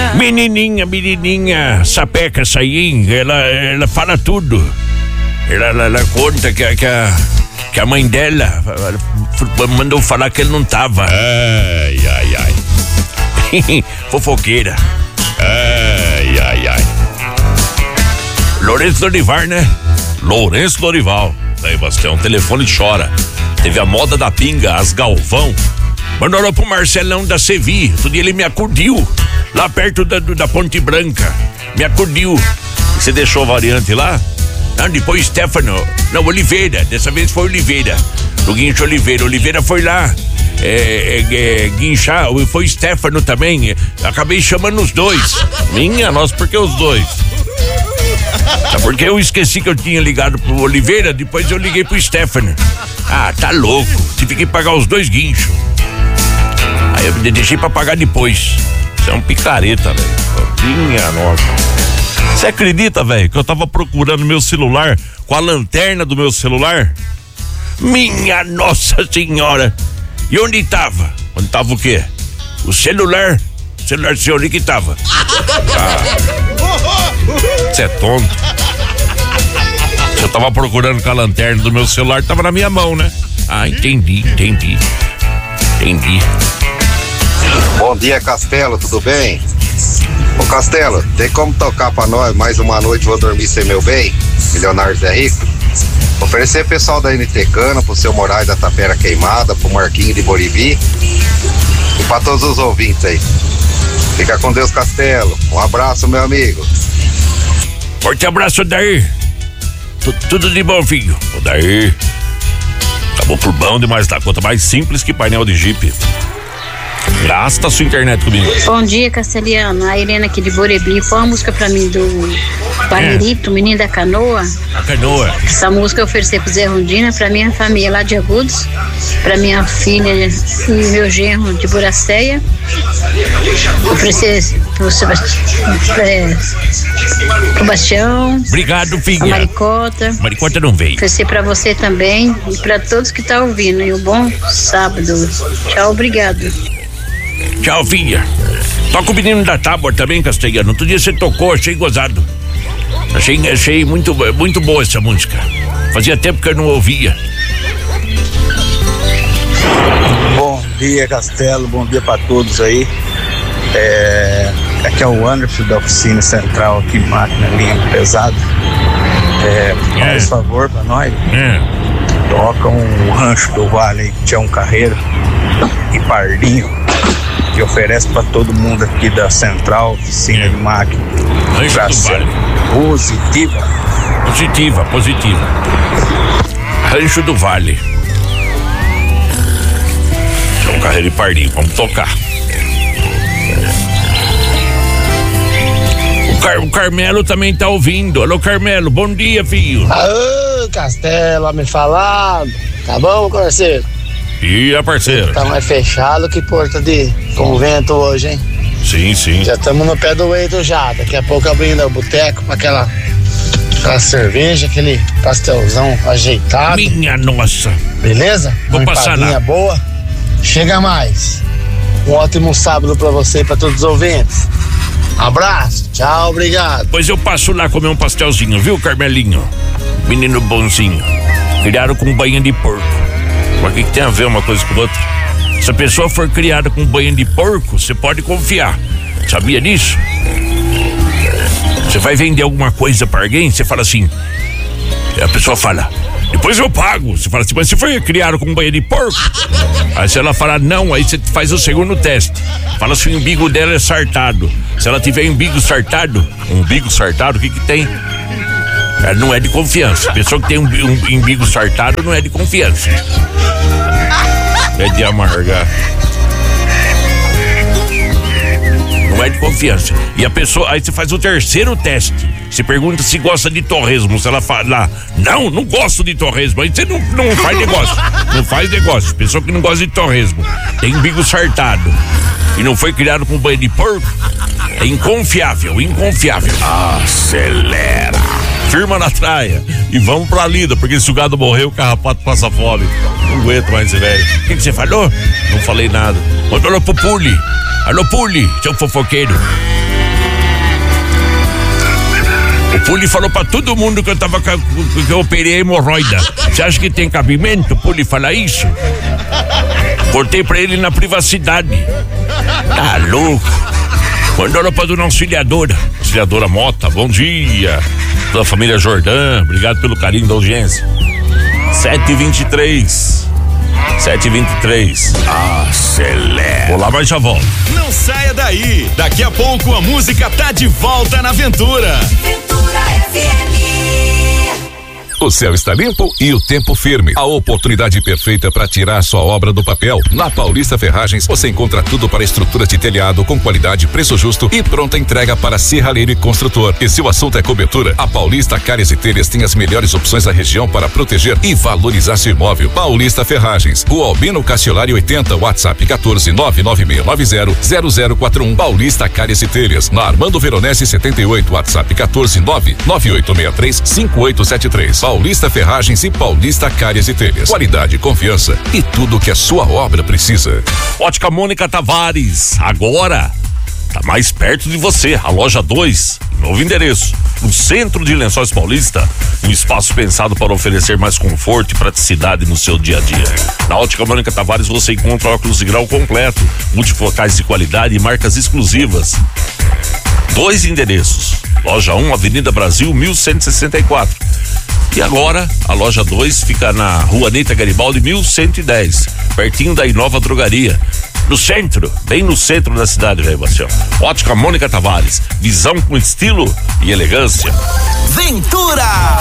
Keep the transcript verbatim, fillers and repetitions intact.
Menininha, menininha, sapeca, saim, ela, ela fala tudo. Ela, ela, ela conta que, que, a, que a mãe dela mandou falar que ele não tava. Ai, ai, ai. Fofoqueira. Ai, ai, ai. Lourenço Dorival, né? Lourenço Dorival. Aí, Bastião, o telefone chora. Teve a moda da pinga, as Galvão. Mandou pro Marcelão da Sevi. Outro dia ele me acudiu. Lá perto da, da Ponte Branca. Me acudiu. Você deixou a variante lá? Não, depois Stefano. Não, Oliveira. Dessa vez foi Oliveira. Do Guincho Oliveira. Oliveira foi lá. É, é, é, guinchar. Foi Stefano também. Acabei chamando os dois. Minha nossa, por que os dois? Tá, porque eu esqueci que eu tinha ligado pro Oliveira. Depois eu liguei pro Stefano. Ah, tá louco. Tive que pagar os dois guinchos. Aí eu deixei pra pagar depois. Você é um picareta, velho. Minha nossa. Você acredita, velho, que eu tava procurando meu celular com a lanterna do meu celular? Minha Nossa Senhora. E onde tava? Onde tava o quê? O celular. O celular do senhor que tava. Você ah, é tonto. Eu tava procurando com a lanterna do meu celular, tava na minha mão, né? Ah, entendi, entendi. Entendi. Bom dia, Castelo, tudo bem? Ô Castelo, tem como tocar pra nós mais uma noite Vou Dormir Sem Meu Bem? Milionários é Rico? Oferecer pessoal da N T Cana, pro seu Moraes da Tapera Queimada, pro Marquinho de Boribi e pra todos os ouvintes aí. Fica com Deus, Castelo. Um abraço, meu amigo. Forte abraço, Daí. Tudo de bom, filho. Ô, Daí. Acabou por bom demais da conta. Mais simples que painel de Jeep. Gasta a sua internet comigo. Bom dia, Castelhano. A Helena aqui de Borebi. Põe uma música pra mim do Barrerito, é. Menino da Canoa. A Canoa. Essa música eu ofereci pro Zé Rondina, pra minha família lá de Agudos, pra minha filha e meu genro de Buracéia. Oferecer pro Sebastião. É, pro Bastião. Obrigado, filha. A Maricota. Maricota não veio. Oferecer pra você também e pra todos que estão ouvindo. E um bom sábado. Tchau, obrigado. Tchau, filha. Toca o Menino da Tábua também, Castelhano. Outro dia você tocou, achei gozado. Achei, achei muito, muito boa essa música. Fazia tempo que eu não ouvia. Bom dia, Castelo. Bom dia pra todos aí. É, aqui é o Anderson da Oficina Central aqui, máquina linha pesada. É, é. Faz favor pra nós. É. Toca um Rancho do Vale aí, Tião Carreiro e Pardinho, que oferece pra todo mundo aqui da Central Oficina é. de Máquina. Rancho do Vale. Positiva. Positiva, positiva. Rancho do Vale. Tião Carreiro e Pardinho, vamos tocar. O, Car- o Carmelo também tá ouvindo. Alô, Carmelo, bom dia, filho. Aô, Castelo, me falado. Tá bom, parceiro? E a parceira? Tá mais fechado que porta de convento hoje, hein? Sim, sim. Já estamos no pé do eito já. Daqui a pouco abrindo o boteco pra aquela, aquela cerveja, aquele pastelzão ajeitado. Minha nossa. Beleza? Vou Uma passar empadinha lá. boa. Chega mais. Um ótimo sábado pra você e pra todos os ouvintes. Abraço, tchau, obrigado. Pois eu passo lá comer um pastelzinho, viu, Carmelinho? Menino bonzinho. Criaram com banha de porco. Mas o que, que tem a ver uma coisa com a outra? Se a pessoa for criada com banha de porco, você pode confiar. Sabia disso? Você vai vender alguma coisa pra alguém, você fala assim. A pessoa fala, depois eu pago. Você fala assim, mas você foi criado com banha de porco? Aí se ela falar não, aí você faz o segundo teste. Fala se o umbigo dela é sartado. Se ela tiver umbigo sartado, umbigo sartado, o que que tem? Ela não é de confiança. A pessoa que tem um, um umbigo sartado não é de confiança. É de amargar. Não é de confiança. E a pessoa, aí você faz o terceiro teste. Você pergunta se gosta de torresmo. Se ela fala, não, não gosto de torresmo. Aí você não, não faz negócio. Não faz negócio. Pessoa que não gosta de torresmo, tem umbigo sartado e não foi criado com banho de porco, é inconfiável, inconfiável. Acelera. Firma na traia e vamos pra lida, porque se o gado morrer, o carrapato passa fome. Não aguento mais esse velho. O que, que você falou? Não falei nada. Alô, pro Puli. Alô, Puli, seu fofoqueiro. O Puli falou pra todo mundo que eu tava que eu operei a hemorroida. Você acha que tem cabimento o Puli falar isso? Cortei pra ele na privacidade. Tá louco? Mandou pra dona Auxiliadora. Auxiliadora Mota, bom dia. Toda a família Jordã, obrigado pelo carinho da audiência. sete e vinte e três. sete e vinte e três. Acelera. Vou lá, mas já volto. Não saia daí. Daqui a pouco a música tá de volta na Aventura. Aventura F M. O céu está limpo e o tempo firme. A oportunidade perfeita para tirar sua obra do papel. Na Paulista Ferragens você encontra tudo para estruturas de telhado com qualidade, preço justo e pronta entrega para serralheiro e construtor. E se o assunto é cobertura, a Paulista Calhas e Telhas tem as melhores opções da região para proteger e valorizar seu imóvel. Paulista Ferragens, Rua Albino Cassiolari oitenta, WhatsApp quatorze nove nove seis nove zero zero zero quatro um. Paulista Calhas e Telhas, na Armando Veronese setenta e oito, WhatsApp quatorze nove nove oito seis três cinco oito sete três. Paulista Ferragens e Paulista Calhas e Telhas. Qualidade, confiança e tudo que a sua obra precisa. Ótica Mônica Tavares, agora tá mais perto de você. A loja dois, novo endereço, no centro de Lençóis Paulista, um espaço pensado para oferecer mais conforto e praticidade no seu dia a dia. Na Ótica Mônica Tavares você encontra óculos de grau completo, multifocais de qualidade e marcas exclusivas. Dois endereços, loja um, Avenida Brasil mil cento e sessenta e quatro. E agora, a loja dois fica na Rua Neita Garibaldi mil cento e dez, pertinho da Inova Drogaria. No centro, bem no centro da cidade, velho Bastião. Ótica Mônica Tavares, visão com estilo e elegância. Ventura!